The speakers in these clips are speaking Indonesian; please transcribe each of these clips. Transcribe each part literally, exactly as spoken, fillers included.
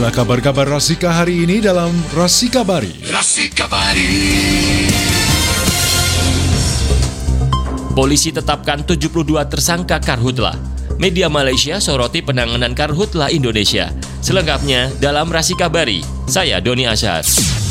Inilah kabar-kabar Rasika hari ini dalam Rasikabari. Rasikabari. Polisi tetapkan tujuh puluh dua tersangka karhutla. Media Malaysia soroti penanganan karhutla Indonesia. Selengkapnya dalam Rasikabari. Saya Doni Asyar.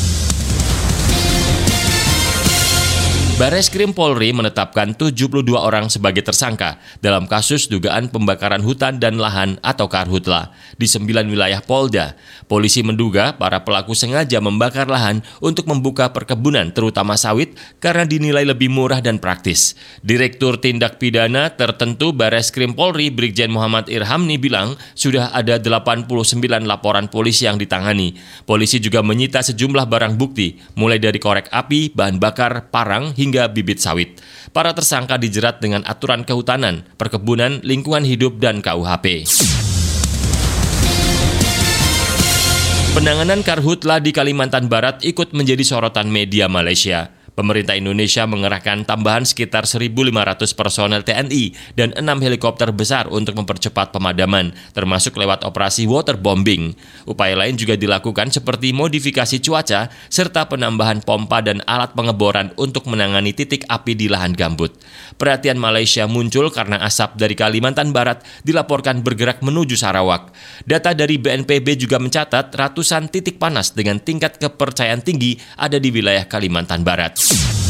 Bareskrim Polri menetapkan tujuh puluh dua orang sebagai tersangka dalam kasus dugaan pembakaran hutan dan lahan atau karhutla di sembilan wilayah Polda. Polisi menduga para pelaku sengaja membakar lahan untuk membuka perkebunan terutama sawit karena dinilai lebih murah dan praktis. Direktur Tindak Pidana Tertentu Bareskrim Polri Brigjen Muhammad Irhamni bilang sudah ada delapan puluh sembilan laporan polisi yang ditangani. Polisi juga menyita sejumlah barang bukti mulai dari korek api, bahan bakar, parang, hingga bibit sawit. Para tersangka dijerat dengan aturan kehutanan, perkebunan, lingkungan hidup, dan K U H P. Penanganan karhutla di Kalimantan Barat ikut menjadi sorotan media Malaysia. Pemerintah Indonesia mengerahkan tambahan sekitar seribu lima ratus personel T N I dan enam helikopter besar untuk mempercepat pemadaman, termasuk lewat operasi waterbombing. Upaya lain juga dilakukan seperti modifikasi cuaca, serta penambahan pompa dan alat pengeboran untuk menangani titik api di lahan gambut. Perhatian Malaysia muncul karena asap dari Kalimantan Barat dilaporkan bergerak menuju Sarawak. Data dari B N P B juga mencatat ratusan titik panas dengan tingkat kepercayaan tinggi ada di wilayah Kalimantan Barat.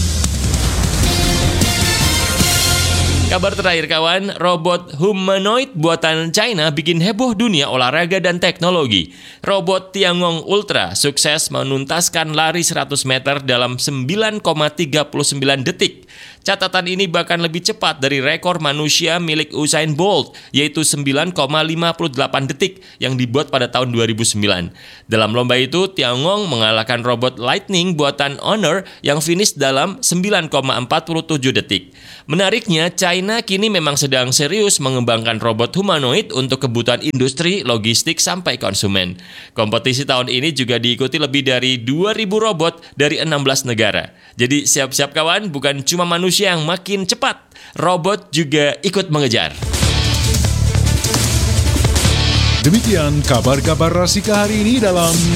Kabar terakhir kawan, robot humanoid buatan China bikin heboh dunia olahraga dan teknologi. Robot Tiangong Ultra sukses menuntaskan lari seratus meter dalam sembilan koma tiga sembilan detik. Catatan ini bahkan lebih cepat dari rekor manusia milik Usain Bolt, yaitu sembilan koma lima delapan detik yang dibuat pada tahun dua ribu sembilan. Dalam lomba itu, Tiangong mengalahkan robot Lightning buatan Honor yang finish dalam sembilan koma empat tujuh detik. Menariknya, China kini memang sedang serius mengembangkan robot humanoid untuk kebutuhan industri, logistik, sampai konsumen. Kompetisi tahun ini juga diikuti lebih dari dua ribu robot dari enam belas negara. Jadi siap-siap kawan, bukan cuma manusia yang makin cepat, robot juga ikut mengejar. Demikian kabar-kabar Rasika hari ini dalam